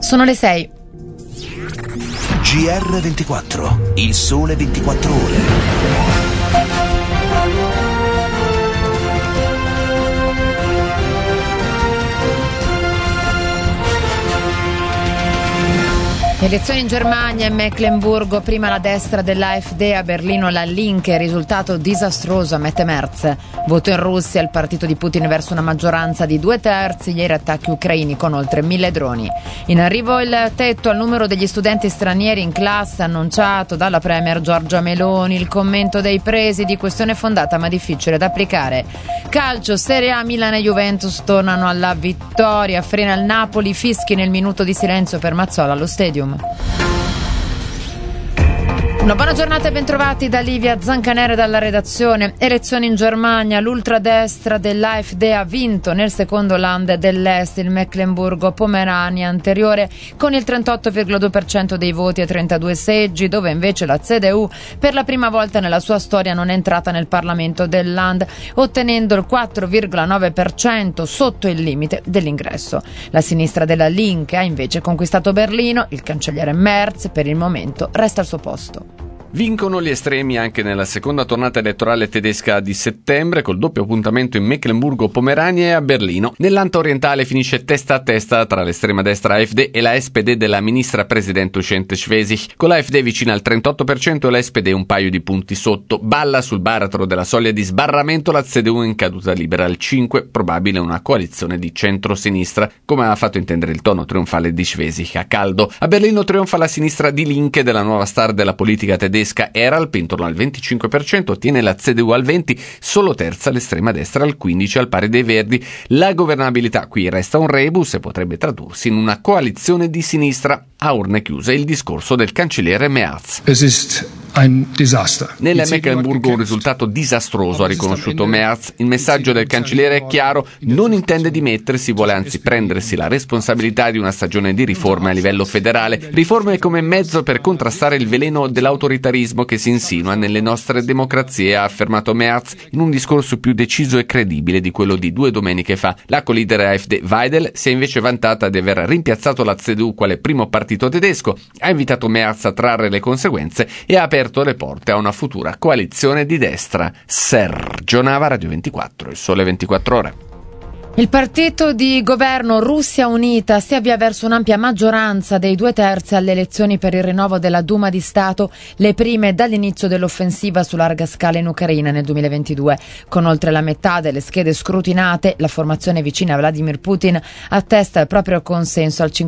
Sono le 6. GR24, il sole 24 ore. Elezioni in Germania e Mecklenburgo, prima la destra dell'AfD, a Berlino la Linke, risultato disastroso, ammette Merz. Voto in Russia, il partito di Putin verso una maggioranza di 2/3, ieri attacchi ucraini con oltre 1000 droni. In arrivo il tetto al numero degli studenti stranieri in classe annunciato dalla premier Giorgia Meloni, il commento dei presidi, questione fondata ma difficile da applicare. Calcio, Serie A, Milan e Juventus tornano alla vittoria, frena il Napoli, fischi nel minuto di silenzio per Mazzola allo Stadium. Una buona giornata e bentrovati da Livia Zancanere dalla redazione. Elezioni in Germania, l'ultradestra dell'AfD ha vinto nel secondo Land dell'Est, il Mecklenburgo-Pomerania anteriore, con il 38,2% dei voti e 32 seggi, dove invece la CDU per la prima volta nella sua storia non è entrata nel Parlamento del Land, ottenendo il 4,9% sotto il limite dell'ingresso. La sinistra della Linke ha invece conquistato Berlino, il cancelliere Merz per il momento resta al suo posto. Vincono gli estremi anche nella seconda tornata elettorale tedesca di settembre, col doppio appuntamento in Mecklenburgo-Pomerania e a Berlino. Nell'Anta orientale finisce testa a testa tra l'estrema destra AfD e la SPD della ministra presidente uscente Schwesig, con la AfD vicina al 38% e la SPD un paio di punti sotto. Balla sul baratro della soglia di sbarramento la CDU in caduta libera al 5%, probabile una coalizione di centro-sinistra, come ha fatto intendere il tono trionfale di Schwesig a caldo. A Berlino trionfa la sinistra di Linke della nuova star della politica tedesca. Era al pentola al 25%, tiene la CDU al 20%, solo terza l'estrema destra al 15% al pari dei Verdi. La governabilità qui resta un rebus e potrebbe tradursi in una coalizione di sinistra. A urne chiuse il discorso del cancelliere Merz. Nel Mecklenburgo un risultato disastroso, ha riconosciuto Merz. Il messaggio del cancelliere è chiaro: non intende dimettersi, vuole anzi prendersi la responsabilità di una stagione di riforme a livello federale. Riforme come mezzo per contrastare il veleno dell'autoritarismo che si insinua nelle nostre democrazie, ha affermato Merz in un discorso più deciso e credibile di quello di 2 domeniche fa. La co-leader AfD Weidel si è invece vantata di aver rimpiazzato la CDU quale primo partito tedesco, ha invitato Merz a trarre le conseguenze e ha aperto le porte a una futura coalizione di destra. Sergio Nava, Radio 24, il sole 24 ore. Il partito di governo Russia Unita si avvia verso un'ampia maggioranza dei 2/3 alle elezioni per il rinnovo della Duma di Stato, le prime dall'inizio dell'offensiva su larga scala in Ucraina nel 2022. Con oltre la metà delle schede scrutinate, la formazione vicina a Vladimir Putin attesta il proprio consenso al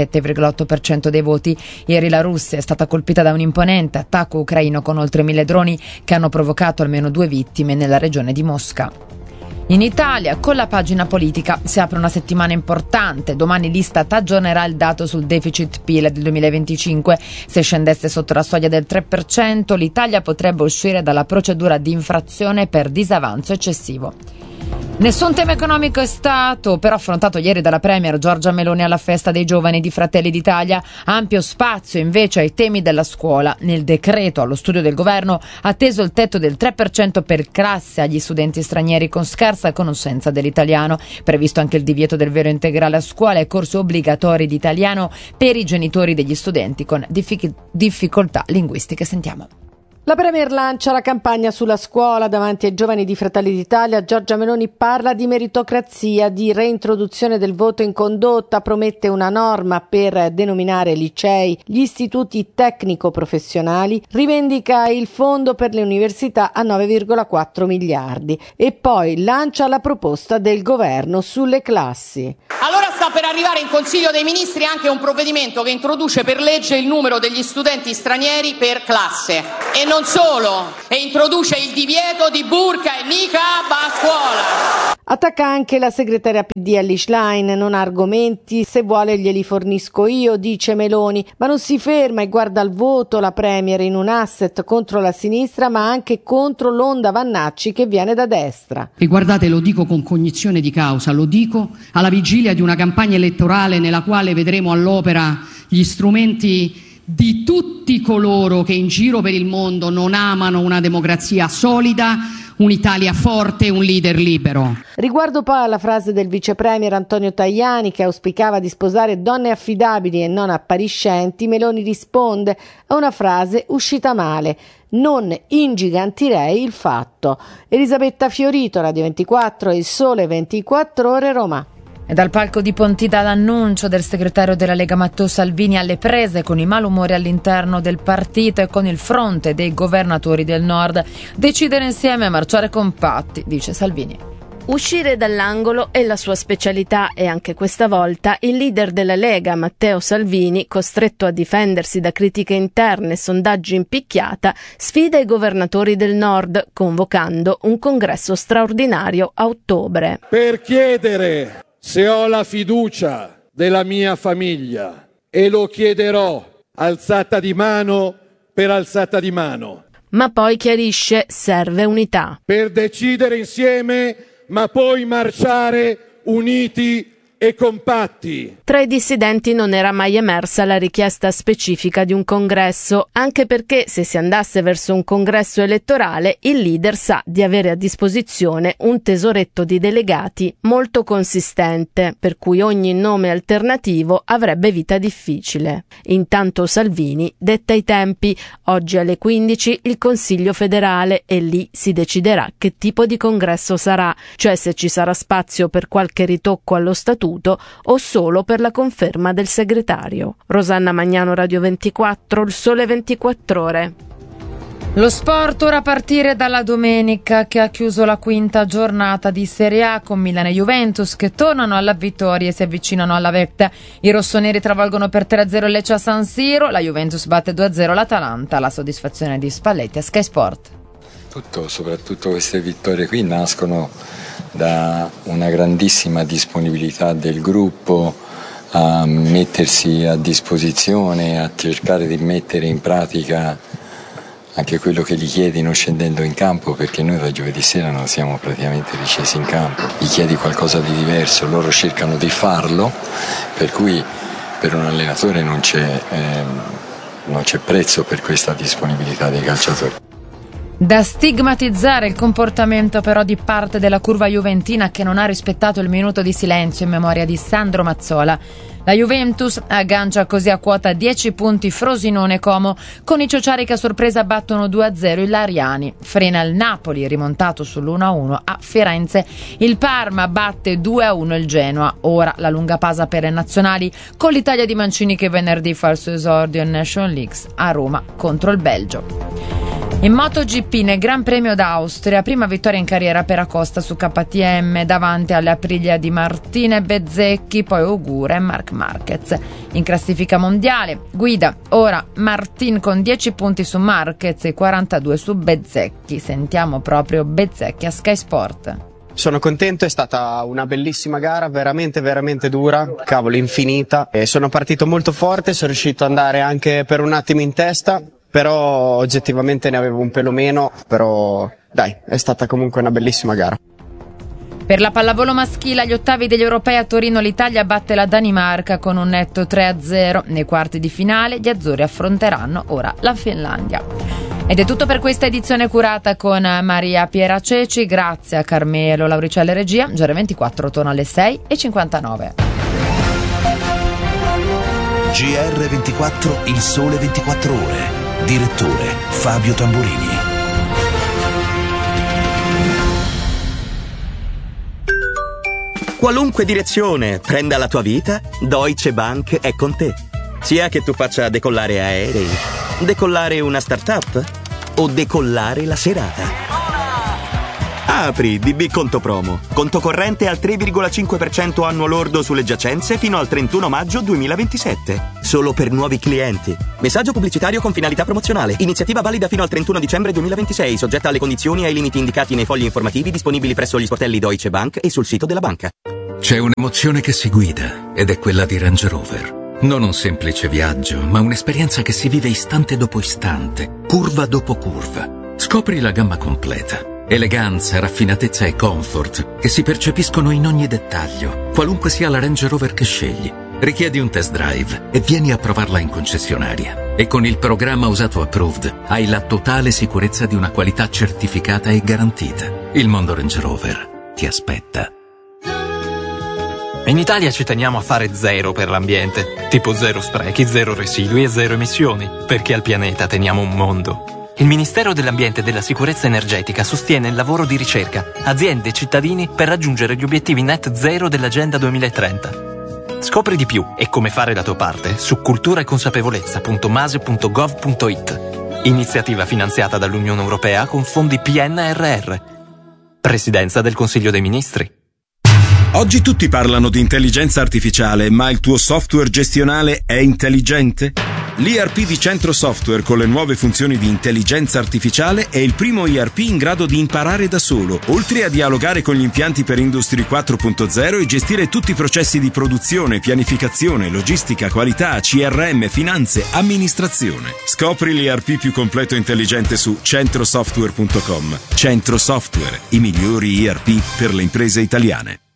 57,8% dei voti. Ieri la Russia è stata colpita da un imponente attacco ucraino con oltre 1000 droni che hanno provocato almeno 2 vittime nella regione di Mosca. In Italia, con la pagina politica, si apre una settimana importante. Domani l'Istat aggiornerà il dato sul deficit PIL del 2025. Se scendesse sotto la soglia del 3%, l'Italia potrebbe uscire dalla procedura di infrazione per disavanzo eccessivo. Nessun tema economico è stato però affrontato ieri dalla premier Giorgia Meloni alla festa dei giovani di Fratelli d'Italia. Ampio spazio invece ai temi della scuola. Nel decreto allo studio del governo ha teso il tetto del 3% per classe agli studenti stranieri con scarsa conoscenza dell'italiano. Previsto anche il divieto del velo integrale a scuola e corsi obbligatori di italiano per i genitori degli studenti con difficoltà linguistiche. Sentiamo. La Premier lancia la campagna sulla scuola davanti ai giovani di Fratelli d'Italia. Giorgia Meloni parla di meritocrazia, di reintroduzione del voto in condotta, promette una norma per denominare licei gli istituti tecnico-professionali, rivendica il fondo per le università a 9,4 miliardi e poi lancia la proposta del governo sulle classi. Allora sta per arrivare in Consiglio dei Ministri anche un provvedimento che introduce per legge il numero degli studenti stranieri per classe. E non solo, e introduce il divieto di burqa e niqab a scuola. Attacca anche la segretaria PD Elly Schlein, non ha argomenti, se vuole glieli fornisco io, dice Meloni, ma non si ferma e guarda al voto la premier in un asset contro la sinistra ma anche contro l'onda Vannacci che viene da destra. E guardate, lo dico con cognizione di causa, lo dico alla vigilia di una campagna elettorale nella quale vedremo all'opera gli strumenti di tutti coloro che in giro per il mondo non amano una democrazia solida, un'Italia forte, un leader libero. Riguardo poi alla frase del vice premier Antonio Tajani, che auspicava di sposare donne affidabili e non appariscenti, Meloni risponde a una frase uscita male: non ingigantirei il fatto. Elisabetta Fiorito, Radio 24 e Il Sole 24 Ore, Roma. E dal palco di Pontida l'annuncio del segretario della Lega Matteo Salvini alle prese con i malumori all'interno del partito e con il fronte dei governatori del Nord. Decidere insieme e marciare compatti, dice Salvini. Uscire dall'angolo è la sua specialità e anche questa volta il leader della Lega, Matteo Salvini, costretto a difendersi da critiche interne e sondaggi in picchiata, sfida i governatori del Nord, convocando un congresso straordinario a ottobre. Per chiedere se ho la fiducia della mia famiglia, e lo chiederò alzata di mano per alzata di mano. Ma poi chiarisce: serve unità. Per decidere insieme, ma poi marciare uniti e compatti. Tra i dissidenti non era mai emersa la richiesta specifica di un congresso, anche perché se si andasse verso un congresso elettorale il leader sa di avere a disposizione un tesoretto di delegati molto consistente, per cui ogni nome alternativo avrebbe vita difficile. Intanto Salvini detta i tempi: oggi alle 15 il Consiglio federale e lì si deciderà che tipo di congresso sarà, cioè se ci sarà spazio per qualche ritocco allo statuto o solo per la conferma del segretario. Rosanna Magnano, Radio 24, Il Sole 24 Ore. Lo sport ora a partire dalla domenica, che ha chiuso la quinta giornata di Serie A con Milan e Juventus che tornano alla vittoria e si avvicinano alla vetta. I rossoneri travolgono per 3-0 il Lecce a San Siro, la Juventus batte 2-0 l'Atalanta, la soddisfazione di Spalletti a Sky Sport. Soprattutto queste vittorie qui nascono da una grandissima disponibilità del gruppo a mettersi a disposizione, a cercare di mettere in pratica anche quello che gli chiedi non scendendo in campo, perché noi da giovedì sera non siamo praticamente riscesi in campo. Gli chiedi qualcosa di diverso, loro cercano di farlo, per cui per un allenatore non c'è prezzo per questa disponibilità dei calciatori. Da stigmatizzare il comportamento però di parte della curva juventina che non ha rispettato il minuto di silenzio in memoria di Sandro Mazzola. La Juventus aggancia così a quota 10 punti Frosinone e Como, con i ciociari che a sorpresa battono 2-0 i Lariani. Frena il Napoli, rimontato sull'1-1 a Firenze. Il Parma batte 2-1 il Genoa. Ora la lunga pausa per le nazionali, con l'Italia di Mancini che venerdì fa il suo esordio in National League a Roma contro il Belgio. In MotoGP nel Gran Premio d'Austria, prima vittoria in carriera per Acosta su KTM davanti alle Aprilia di Martina e Bezzecchi, poi Ogura e Marc Marquez. In classifica mondiale guida ora Martin con 10 punti su Marquez e 42 su Bezzecchi. Sentiamo proprio Bezzecchi a Sky Sport. Sono contento, è stata una bellissima gara, veramente dura, cavolo, infinita. E sono partito molto forte, sono riuscito ad andare anche per un attimo in testa, però oggettivamente ne avevo un pelo meno, però dai, è stata comunque una bellissima gara. Per la pallavolo maschile agli ottavi degli europei a Torino l'Italia batte la Danimarca con un netto 3-0. Nei quarti di finale gli azzurri affronteranno ora la Finlandia. Ed è tutto per questa edizione curata con Maria Piera Ceci, grazie a Carmelo Lauricelle regia. GR24 torna alle 6:59. GR24 Il Sole 24 Ore. Direttore Fabio Tamburini. Qualunque direzione prenda la tua vita, Deutsche Bank è con te. Sia che tu faccia decollare aerei, decollare una startup o decollare la serata. Apri DB Conto Promo. Conto corrente al 3,5% annuo lordo sulle giacenze fino al 31 maggio 2027. Solo per nuovi clienti. Messaggio pubblicitario con finalità promozionale. Iniziativa valida fino al 31 dicembre 2026, soggetta alle condizioni e ai limiti indicati nei fogli informativi disponibili presso gli sportelli Deutsche Bank e sul sito della banca. C'è un'emozione che si guida ed è quella di Range Rover. Non un semplice viaggio, ma un'esperienza che si vive istante dopo istante, curva dopo curva. Scopri la gamma completa. Eleganza, raffinatezza e comfort che si percepiscono in ogni dettaglio, qualunque sia la Range Rover che scegli. Richiedi un test drive e vieni a provarla in concessionaria. E con il programma Usato Approved hai la totale sicurezza di una qualità certificata e garantita. Il mondo Range Rover ti aspetta. In Italia ci teniamo a fare zero per l'ambiente, tipo zero sprechi, zero residui e zero emissioni, perché al pianeta teniamo un mondo. Il Ministero dell'Ambiente e della Sicurezza Energetica sostiene il lavoro di ricerca, aziende e cittadini per raggiungere gli obiettivi net zero dell'Agenda 2030. Scopri di più e come fare la tua parte su culturaeconsapevolezza.mase.gov.it. Iniziativa finanziata dall'Unione Europea con fondi PNRR. Presidenza del Consiglio dei Ministri. Oggi tutti parlano di intelligenza artificiale, ma il tuo software gestionale è intelligente? L'ERP di Centro Software con le nuove funzioni di intelligenza artificiale è il primo ERP in grado di imparare da solo, oltre a dialogare con gli impianti per Industry 4.0 e gestire tutti i processi di produzione, pianificazione, logistica, qualità, CRM, finanze, amministrazione. Scopri l'ERP più completo e intelligente su centrosoftware.com. Centro Software, i migliori ERP per le imprese italiane.